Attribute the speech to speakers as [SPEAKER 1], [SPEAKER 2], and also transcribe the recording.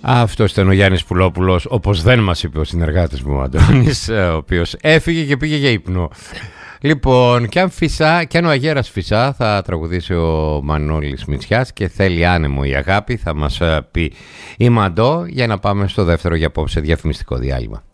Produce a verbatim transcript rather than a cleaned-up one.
[SPEAKER 1] Αυτός ήταν ο Γιάννης Πουλόπουλος, όπως δεν μας είπε ο συνεργάτης μου ο Αντώνης, ο οποίος έφυγε και πήγε για ύπνο. Λοιπόν, κι αν, φυσά, κι αν ο Αγέρας φυσά, θα τραγουδήσει ο Μανώλης Μητσιάς και θέλει άνεμο η αγάπη, θα μας πει η Μαντώ, για να πάμε στο δεύτερο για απόψε διαφημιστικό διάλειμμα.